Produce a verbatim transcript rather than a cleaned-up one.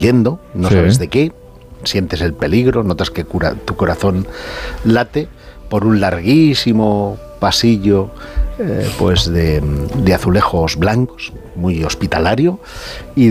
yendo, no Sí. sabes de qué, sientes el peligro, notas que cura, tu corazón late por un larguísimo pasillo eh, pues de, de azulejos blancos, muy hospitalario, y